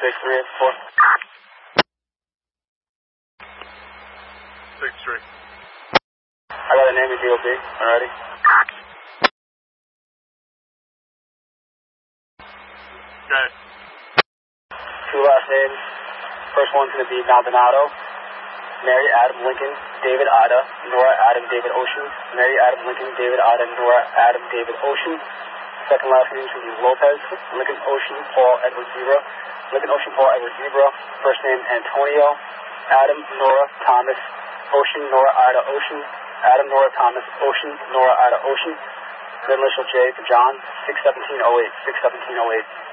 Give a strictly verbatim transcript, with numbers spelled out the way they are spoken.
six three four. six three. I got a name of D O B. Alrighty. Okay. Two last names. First one's going to be Maldonado. Mary Adam Lincoln, David Ida, Nora Adam David Ocean. Mary Adam Lincoln, David Ida, Nora Adam David Ocean. Second last name is going to be Lopez. Lincoln Ocean Paul Edward Zebra. Lincoln Ocean Paul Edward Zebra. First name Antonio. Adam Nora Thomas Ocean Nora Ida Ocean. Adam Nora Thomas Ocean Nora Ida Ocean. Middle initial J for John. six seventeen oh eight. six seventeen oh eight.